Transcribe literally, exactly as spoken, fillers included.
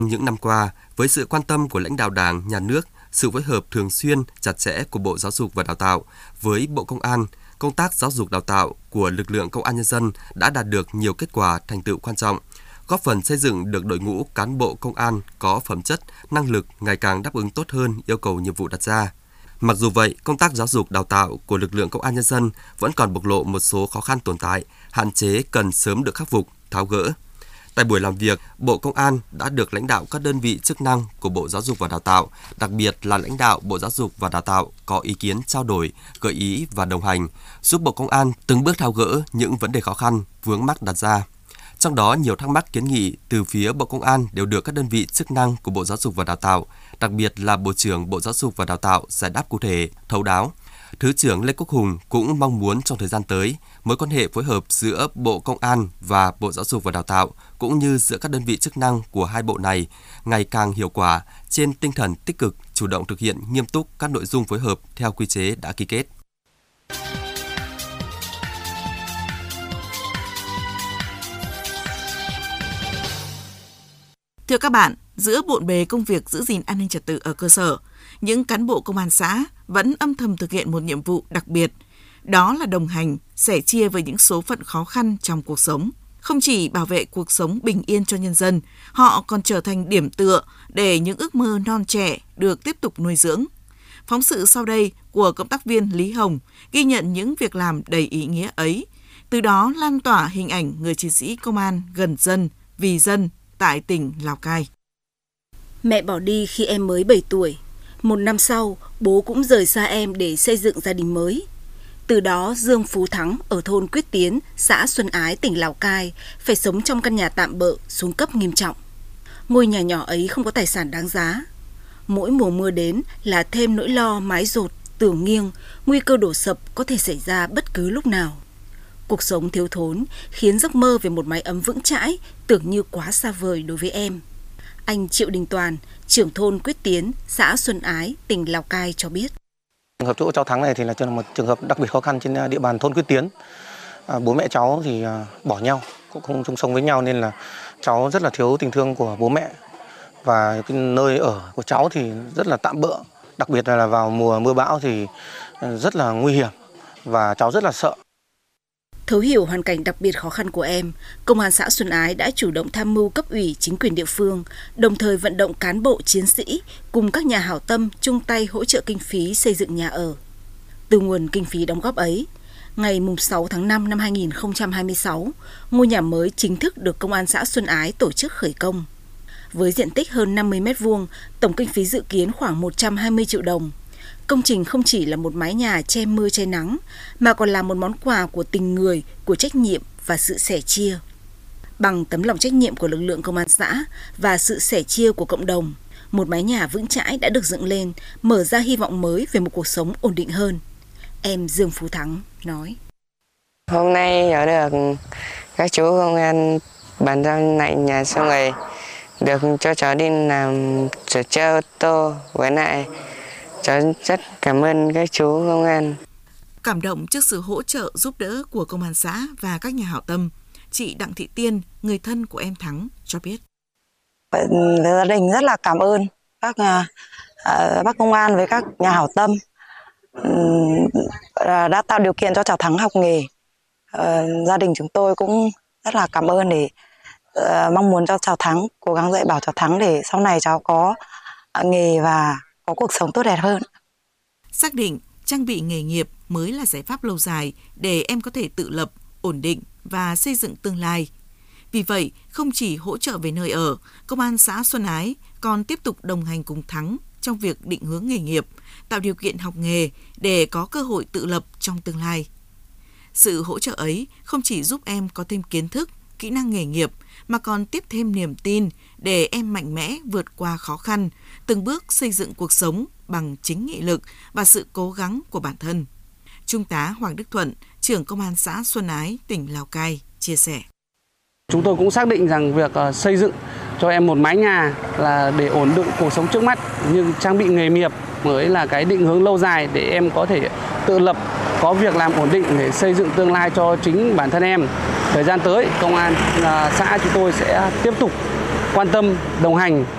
Những năm qua, với sự quan tâm của lãnh đạo Đảng, Nhà nước, sự phối hợp thường xuyên, chặt chẽ của Bộ Giáo dục và Đào tạo với Bộ Công an, công tác giáo dục đào tạo của lực lượng Công an Nhân dân đã đạt được nhiều kết quả thành tựu quan trọng, góp phần xây dựng được đội ngũ cán bộ công an có phẩm chất, năng lực ngày càng đáp ứng tốt hơn yêu cầu nhiệm vụ đặt ra. Mặc dù vậy, công tác giáo dục đào tạo của lực lượng Công an Nhân dân vẫn còn bộc lộ một số khó khăn tồn tại, hạn chế cần sớm được khắc phục, tháo gỡ. Tại buổi làm việc, Bộ Công an đã được lãnh đạo các đơn vị chức năng của Bộ Giáo dục và Đào tạo, đặc biệt là lãnh đạo Bộ Giáo dục và Đào tạo có ý kiến trao đổi, gợi ý và đồng hành, giúp Bộ Công an từng bước tháo gỡ những vấn đề khó khăn, vướng mắc đặt ra. Trong đó, nhiều thắc mắc kiến nghị từ phía Bộ Công an đều được các đơn vị chức năng của Bộ Giáo dục và Đào tạo, đặc biệt là Bộ trưởng Bộ Giáo dục và Đào tạo giải đáp cụ thể, thấu đáo. Thứ trưởng Lê Quốc Hùng cũng mong muốn trong thời gian tới, mối quan hệ phối hợp giữa Bộ Công an và Bộ Giáo dục và Đào tạo cũng như giữa các đơn vị chức năng của hai bộ này ngày càng hiệu quả trên tinh thần tích cực, chủ động thực hiện nghiêm túc các nội dung phối hợp theo quy chế đã ký kết. Thưa các bạn, giữa bộn bề công việc giữ gìn an ninh trật tự ở cơ sở, những cán bộ công an xã vẫn âm thầm thực hiện một nhiệm vụ đặc biệt, đó là đồng hành, sẻ chia với những số phận khó khăn trong cuộc sống. Không chỉ bảo vệ cuộc sống bình yên cho nhân dân, họ còn trở thành điểm tựa để những ước mơ non trẻ được tiếp tục nuôi dưỡng. Phóng sự sau đây của cộng tác viên Lý Hồng ghi nhận những việc làm đầy ý nghĩa ấy, từ đó lan tỏa hình ảnh người chiến sĩ công an gần dân, vì dân tại tỉnh Lào Cai. Mẹ bỏ đi khi em mới bảy tuổi. Một năm sau, bố cũng rời xa em để xây dựng gia đình mới. Từ đó, Dương Phú Thắng ở thôn Quyết Tiến, xã Xuân Ái, tỉnh Lào Cai phải sống trong căn nhà tạm bợ, xuống cấp nghiêm trọng. Ngôi nhà nhỏ ấy không có tài sản đáng giá. Mỗi mùa mưa đến là thêm nỗi lo mái dột, tường nghiêng, nguy cơ đổ sập có thể xảy ra bất cứ lúc nào. Cuộc sống thiếu thốn khiến giấc mơ về một mái ấm vững chãi tưởng như quá xa vời đối với em. Anh Triệu Đình Toàn, trưởng thôn Quyết Tiến, xã Xuân Ái, tỉnh Lào Cai cho biết. Trường hợp chỗ cháu Thắng này thì là một trường hợp đặc biệt khó khăn trên địa bàn thôn Quyết Tiến. À, bố mẹ cháu thì bỏ nhau, cũng không chung sống với nhau nên là cháu rất là thiếu tình thương của bố mẹ. Và cái nơi ở của cháu thì rất là tạm bợ, đặc biệt là vào mùa mưa bão thì rất là nguy hiểm và cháu rất là sợ. Thấu hiểu hoàn cảnh đặc biệt khó khăn của em, Công an xã Xuân Ái đã chủ động tham mưu cấp ủy chính quyền địa phương, đồng thời vận động cán bộ chiến sĩ cùng các nhà hảo tâm chung tay hỗ trợ kinh phí xây dựng nhà ở. Từ nguồn kinh phí đóng góp ấy, ngày sáu tháng năm năm hai nghìn không trăm hai mươi sáu, ngôi nhà mới chính thức được Công an xã Xuân Ái tổ chức khởi công. Với diện tích hơn năm mươi mét vuông, tổng kinh phí dự kiến khoảng một trăm hai mươi triệu đồng. Công trình không chỉ là một mái nhà che mưa che nắng, mà còn là một món quà của tình người, của trách nhiệm và sự sẻ chia. Bằng tấm lòng trách nhiệm của lực lượng công an xã và sự sẻ chia của cộng đồng, một mái nhà vững chãi đã được dựng lên, mở ra hy vọng mới về một cuộc sống ổn định hơn. Em Dương Phú Thắng nói. Hôm nay ở được các chú công an bàn giao lại nhà xong rồi được cho cháu đi làm sửa chữa ô tô với lại cháu rất cảm ơn các chú công an. Cảm động trước sự hỗ trợ giúp đỡ của công an xã và các nhà hảo tâm, chị Đặng Thị Tiên, người thân của em Thắng, cho biết. Gia đình rất là cảm ơn các uh, bác công an với các nhà hảo tâm um, đã tạo điều kiện cho cháu Thắng học nghề. Uh, gia đình chúng tôi cũng rất là cảm ơn để uh, mong muốn cho cháu Thắng cố gắng dạy bảo cháu Thắng để sau này cháu có uh, nghề và có cuộc sống tốt đẹp hơn. Xác định trang bị nghề nghiệp mới là giải pháp lâu dài để em có thể tự lập, ổn định và xây dựng tương lai. Vì vậy, không chỉ hỗ trợ về nơi ở, Công an xã Xuân Ái còn tiếp tục đồng hành cùng Thắng trong việc định hướng nghề nghiệp, tạo điều kiện học nghề để có cơ hội tự lập trong tương lai. Sự hỗ trợ ấy không chỉ giúp em có thêm kiến thức, kỹ năng nghề nghiệp, mà còn tiếp thêm niềm tin để em mạnh mẽ vượt qua khó khăn, từng bước xây dựng cuộc sống bằng chính nghị lực và sự cố gắng của bản thân. Trung tá Hoàng Đức Thuận, trưởng Công an xã Xuân Ái, tỉnh Lào Cai, chia sẻ. Chúng tôi cũng xác định rằng việc xây dựng cho em một mái nhà là để ổn định cuộc sống trước mắt, nhưng trang bị nghề nghiệp mới là cái định hướng lâu dài để em có thể tự lập, có việc làm ổn định để xây dựng tương lai cho chính bản thân em. Thời gian tới, Công an xã chúng tôi sẽ tiếp tục quan tâm, đồng hành